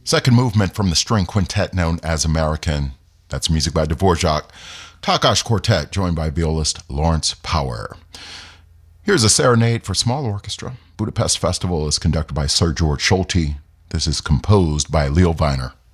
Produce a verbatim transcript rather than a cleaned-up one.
Second movement from the string quintet known as American. That's music by Dvorak. Takas Quartet, joined by violist Lawrence Power. Here's a serenade for small orchestra. Budapest Festival is conducted by Sir George Solti. This is composed by Leo Weiner.